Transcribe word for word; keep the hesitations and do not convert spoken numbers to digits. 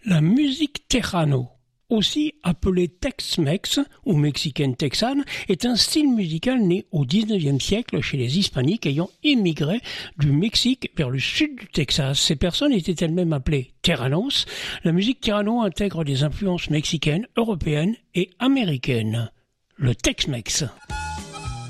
La musique tejano, aussi appelée Tex-Mex ou mexicaine texane, est un style musical né au dix-neuvième siècle chez les hispaniques ayant émigré du Mexique vers le sud du Texas. Ces personnes étaient elles-mêmes appelées terranos. La musique terrano intègre des influences mexicaines, européennes et américaines. Le Tex-Mex.